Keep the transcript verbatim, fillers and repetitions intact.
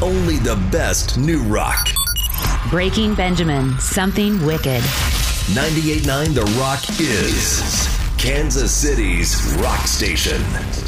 only the best new rock. Breaking Benjamin, something wicked. ninety-eight point nine The Rock is Kansas City's rock station.